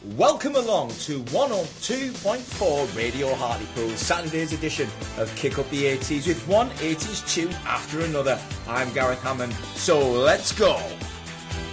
Welcome along to 102.4 Radio Hartlepool, Saturday's edition of Kick Up the 80s with one 80s tune after another. I'm Gareth Hammond, so let's go!